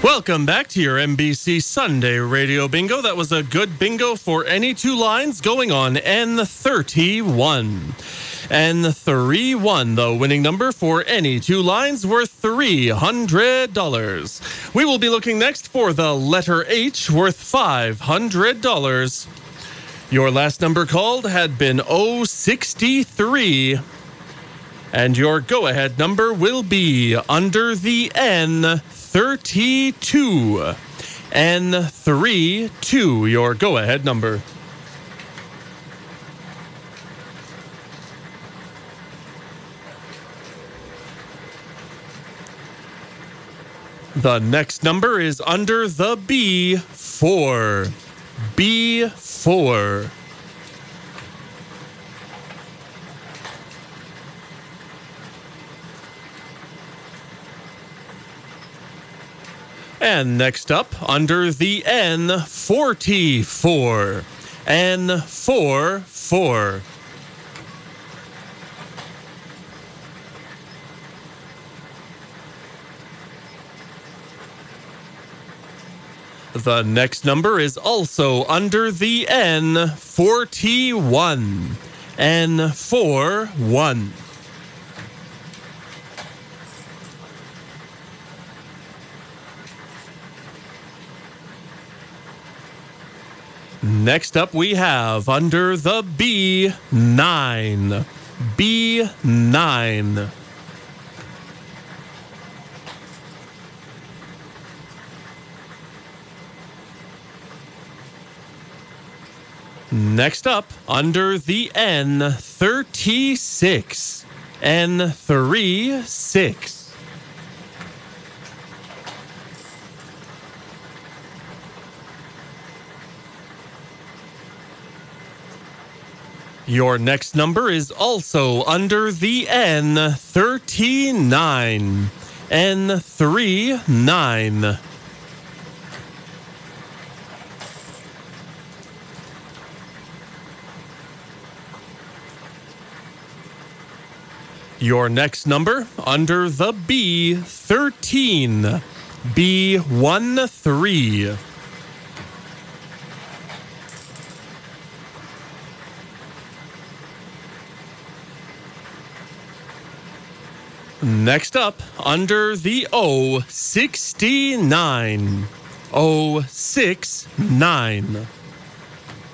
Welcome back to your NBC Sunday Radio Bingo. That was a good bingo for any two lines going on N31. N31, the winning number for any two lines, worth $300. We will be looking next for the letter H, worth $500. Your last number called had been 063. And your go-ahead number will be under the N32. N32, your go-ahead number. The next number is under the B4. B4. And next up, under the N44. N44. The next number is also under the N41. N41. Next up, we have under the B9. B9. Next up, under the N36. N36. Your next number is also under the N39. N39. Your next number under the B13. B13. Next up, under the O69. O69.